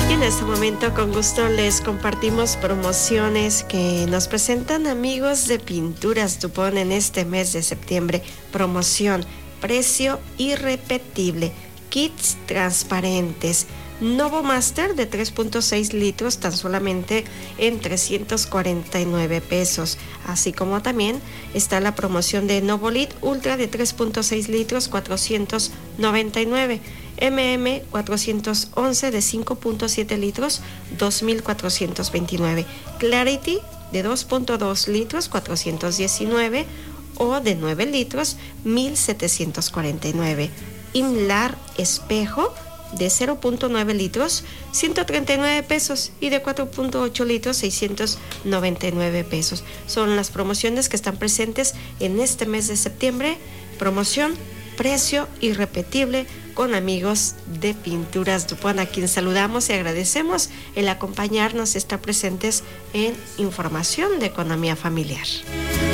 Y en este momento con gusto les compartimos promociones que nos presentan amigos de Pinturas Dupont en este mes de septiembre. Promoción, precio irrepetible, kits transparentes. Novo Master de 3.6 litros tan solamente en 349 pesos. Así como también está la promoción de Novolit Ultra de 3.6 litros 499. MM411 de 5.7 litros 2.429. Clarity de 2.2 litros 419 o de 9 litros 1.749. Imlar Espejo de 0.9 litros 139 pesos y de 4.8 litros 699 pesos. Son las promociones que están presentes en este mes de septiembre. Promoción, precio irrepetible con amigos de Pinturas Dupont, a quien saludamos y agradecemos el acompañarnos, estar presentes en información de economía familiar.